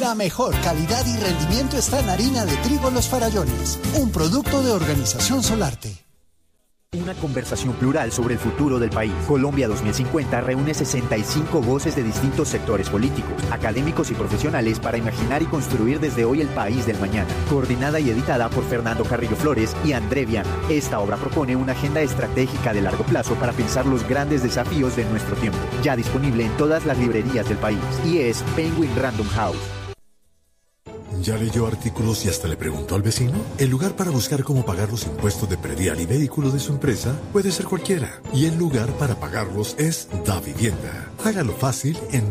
La mejor calidad y rendimiento está en harina de trigo Los Farallones, un producto de Organización Solarte. Una conversación plural sobre el futuro del país. Colombia 2050 reúne 65 voces de distintos sectores políticos, académicos y profesionales para imaginar y construir desde hoy el país del mañana. Coordinada y editada por Fernando Carrillo Flores y André Viana. Esta obra propone una agenda estratégica de largo plazo para pensar los grandes desafíos de nuestro tiempo. Ya disponible en todas las librerías del país. Y es Penguin Random House. ¿Ya leyó artículos y hasta le preguntó al vecino? El lugar para buscar cómo pagar los impuestos de predial y vehículo de su empresa puede ser cualquiera. Y el lugar para pagarlos es DaVivienda. Hágalo fácil en